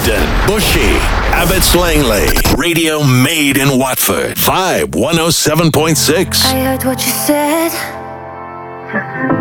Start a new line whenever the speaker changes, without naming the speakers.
Kingston, Bushy, Abbots Langley. Radio made in Watford. Vibe 107.6.
I heard what you said.